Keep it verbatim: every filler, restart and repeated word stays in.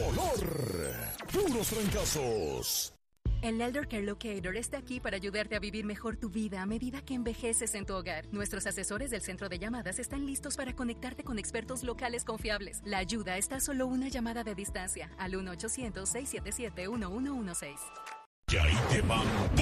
color. Puros fracasos. El Elder Care Locator está aquí para ayudarte a vivir mejor tu vida a medida que envejeces en tu hogar. Nuestros asesores del centro de llamadas están listos para conectarte con expertos locales confiables. La ayuda está a solo una llamada de distancia al uno ochocientos, seiscientos setenta y siete, uno uno uno seis. Y ahí te van